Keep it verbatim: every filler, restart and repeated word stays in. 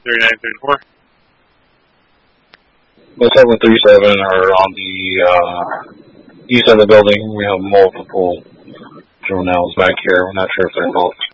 thirty-nine thirty-four. Well, seven three seven are on the uh, east of the building. We have multiple Dronels back here. We're not sure if they're called